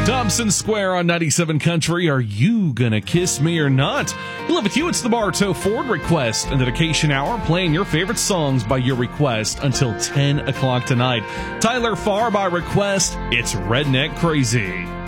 Dobson Square on 97 Country. Are you gonna kiss me or not? We live with you. It's the Bartow Ford Request and Dedication Hour, playing your favorite songs by your request until 10 o'clock tonight. Tyler Farr by request. It's Redneck Crazy.